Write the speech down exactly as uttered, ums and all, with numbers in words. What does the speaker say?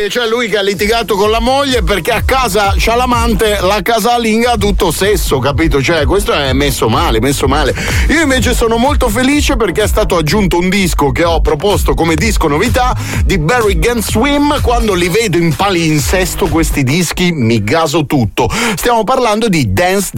c'è lui che ha litigato con la moglie perché a casa c'ha l'amante, la casalinga tutto sesso, capito? Cioè, questo è messo male, messo male. Io invece sono molto felice perché è stato aggiunto un disco che ho proposto come disco novità di Barry Again Swim. Quando li vedo in palinsesto questi dischi mi gaso tutto. Stiamo parlando di Dance